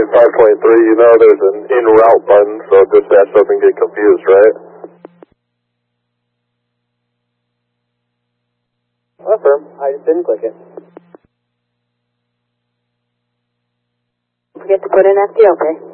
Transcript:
5.3, you know there's an en route button, so dispatch doesn't get confused, right? Affirm. I just didn't click it. Don't forget to put in FT, okay?